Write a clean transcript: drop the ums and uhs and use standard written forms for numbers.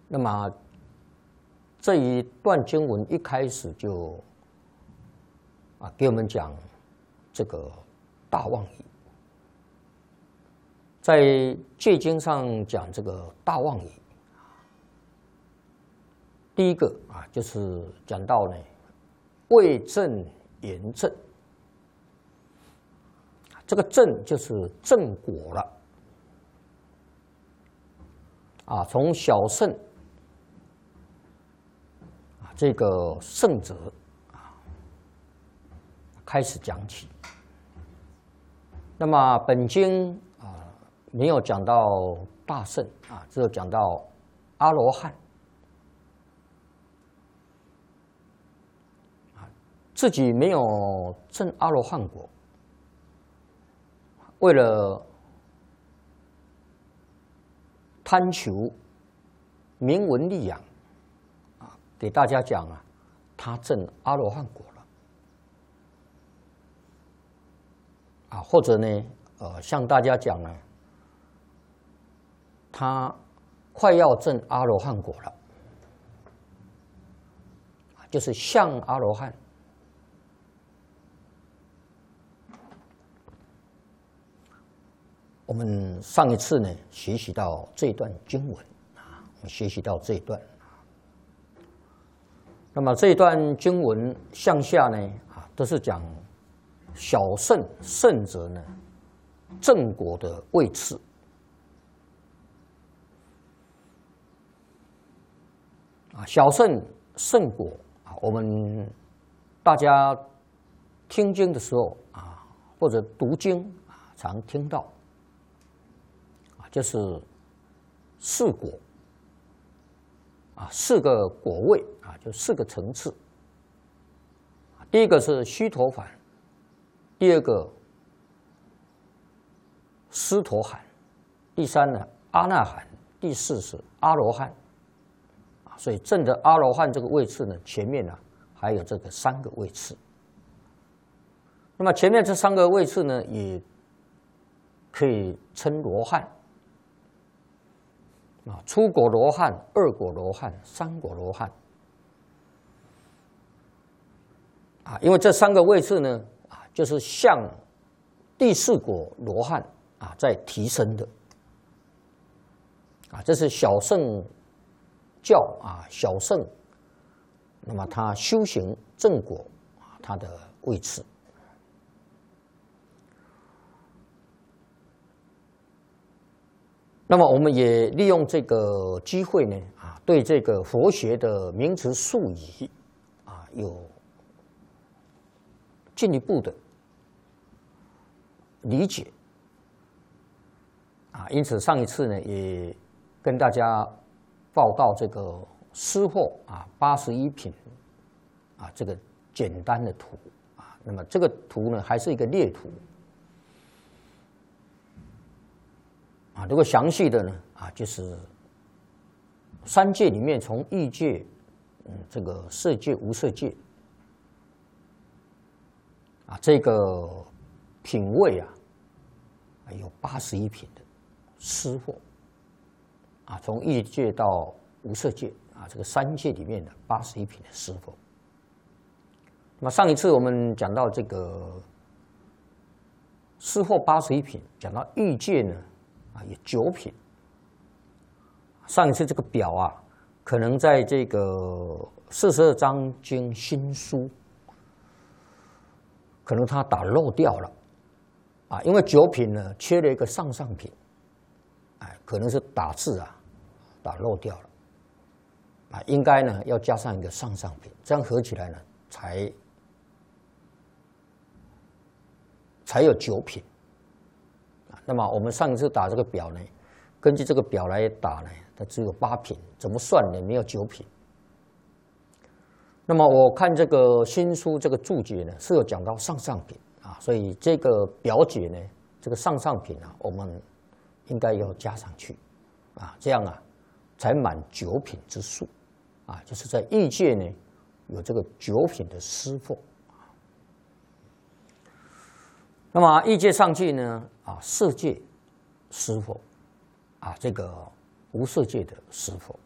那么这一段经文一开始就给我们讲这个大妄语，在戒经上讲这个大妄语，第一个就是讲到呢为正言正，这个正就是正果了从小圣这个圣者开始讲起。那么本经没有讲到大圣只有讲到阿罗汉自己没有证阿罗汉果，为了贪求名闻利养给大家讲他证阿罗汉果了或者呢向大家讲呢，他快要证阿罗汉果了，就是像阿罗汉。我们上一次呢学习到这一段经文我们学习到这一段。那么这一段经文向下呢都是讲小圣圣者呢正果的位次。小圣圣果我们大家听经的时候或者读经常听到就是四果四个果位就四个层次。第一个是须陀洹，第二个斯陀含，第三呢阿那含，第四是阿罗汉。所以证的阿罗汉这个位次呢，前面还有这个三个位次。那么前面这三个位次呢，也可以称罗汉。初果罗汉、二果罗汉、三果罗汉因为这三个位次呢就是向第四果罗汉在提升的这是小圣教小圣，那么他修行正果他的位次。那么我们也利用这个机会呢对这个佛学的名词术语有进一步的理解因此上一次呢也跟大家报告这个施货81品这个简单的图那么这个图呢还是一个列图如果详细的呢就是三界里面从欲界这个色界无色界这个品位有81品的施货从欲界到无色界这个三界里面的81品的施货。那么上一次我们讲到这个施货81品，讲到欲界呢有9品。上一次这个表可能在这个42章经新书，可能他打漏掉了因为9品呢缺了一个上上品，可能是打字打漏掉了应该呢要加上一个上上品，这样合起来呢才有9品。那么我们上一次打这个表呢，根据这个表来打呢，它只有8品，怎么算呢？没有9品。那么我看这个新书这个注解呢，是有讲到上上品所以这个表解呢，这个上上品我们应该要加上去这样才满9品之数就是在欲界呢有这个9品的施货。那么欲界上去呢色界施货这个无色界的施货